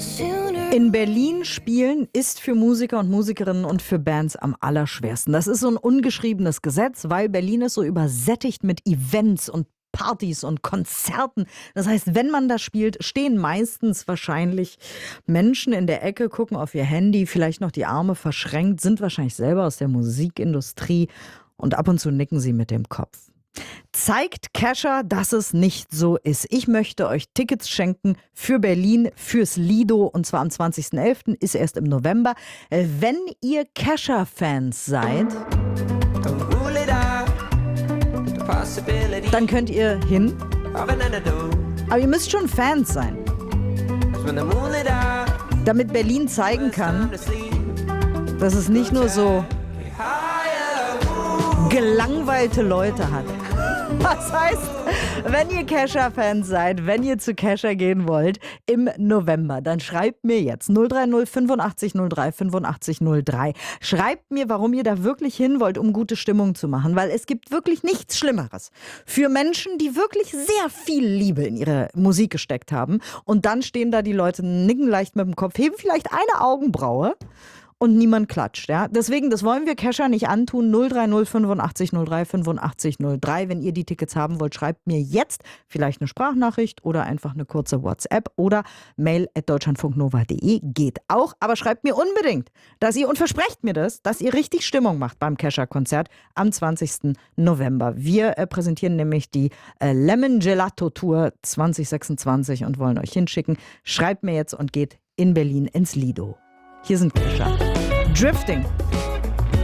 In Berlin spielen ist für Musiker und Musikerinnen und für Bands am allerschwersten. Das ist so ein ungeschriebenes Gesetz, weil Berlin ist so übersättigt mit Events und Partys und Konzerten. Das heißt, wenn man da spielt, stehen meistens wahrscheinlich Menschen in der Ecke, gucken auf ihr Handy, vielleicht noch die Arme verschränkt, sind wahrscheinlich selber aus der Musikindustrie und ab und zu nicken sie mit dem Kopf. Zeigt Kesha, dass es nicht so ist. Ich möchte euch Tickets schenken für Berlin, fürs Lido, und zwar am 20.11., ist erst im November. Wenn ihr Kesha-Fans seid, dann könnt ihr hin. Aber ihr müsst schon Fans sein, damit Berlin zeigen kann, dass es nicht nur so gelangweilte Leute hat. Was heißt, wenn ihr Kesha-Fans seid, wenn ihr zu Kesha gehen wollt im November, dann schreibt mir jetzt 030 85 03 85 03. Schreibt mir, warum ihr da wirklich hin wollt, um gute Stimmung zu machen, weil es gibt wirklich nichts Schlimmeres für Menschen, die wirklich sehr viel Liebe in ihre Musik gesteckt haben, und dann stehen da die Leute, nicken leicht mit dem Kopf, heben vielleicht eine Augenbraue und niemand klatscht. Ja? Deswegen, das wollen wir Kesha nicht antun. 030 85 03 85 03. Wenn ihr die Tickets haben wollt, schreibt mir jetzt vielleicht eine Sprachnachricht oder einfach eine kurze WhatsApp oder mail@deutschlandfunknova.de. Geht auch, aber schreibt mir unbedingt, dass ihr, und versprecht mir das, dass ihr richtig Stimmung macht beim Kesha-Konzert am 20. November. Wir präsentieren nämlich die Lemon Gelato Tour 2026 und wollen euch hinschicken. Schreibt mir jetzt und geht in Berlin ins Lido. Hier sind Kesha. Drifting.